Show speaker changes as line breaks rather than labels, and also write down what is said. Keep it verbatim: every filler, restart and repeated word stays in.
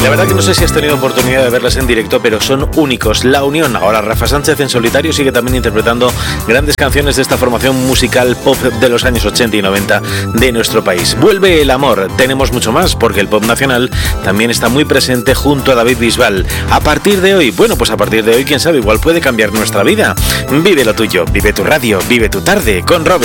La verdad que no sé si has tenido oportunidad de verlas en directo, pero son únicos. La Unión. Ahora Rafa Sánchez en solitario sigue también interpretando grandes canciones de esta formación musical pop de los años ochenta y noventa de nuestro país. Vuelve el amor. Tenemos mucho más porque el pop nacional también está muy presente junto a David Bisbal. A partir de hoy, bueno, pues a partir de hoy, quién sabe, igual puede cambiar nuestra vida. Vive lo tuyo, vive tu radio, vive tu tarde con Robert.